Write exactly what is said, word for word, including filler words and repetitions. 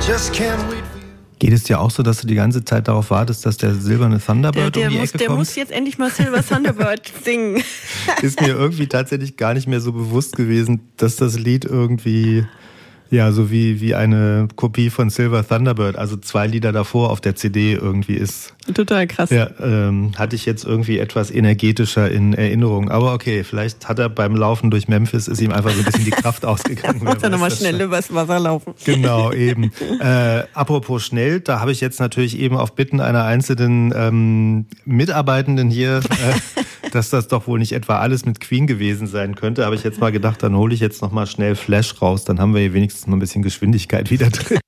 just can't wait for you. Geht es dir auch so, dass du die ganze Zeit darauf wartest, dass der silberne Thunderbird der, der um die muss, Ecke der kommt? muss jetzt endlich mal Silver Thunderbird singen. Ist mir irgendwie tatsächlich gar nicht mehr so bewusst gewesen, dass das Lied irgendwie, ja, so wie, wie eine Kopie von Silver Thunderbird, also zwei Lieder davor auf der C D irgendwie ist. Total krass. Ja, ähm, hatte ich jetzt irgendwie etwas energetischer in Erinnerung. Aber okay, vielleicht hat er beim Laufen durch Memphis, ist ihm einfach so ein bisschen die Kraft ausgegangen. Muss er nochmal schnell übers Wasser laufen. Genau, eben. Äh, apropos schnell, da habe ich jetzt natürlich eben auf Bitten einer einzelnen ähm, Mitarbeitenden hier, äh, dass das doch wohl nicht etwa alles mit Queen gewesen sein könnte, habe ich jetzt mal gedacht, dann hole ich jetzt nochmal schnell Flash raus, dann haben wir hier wenigstens mal ein bisschen Geschwindigkeit wieder drin.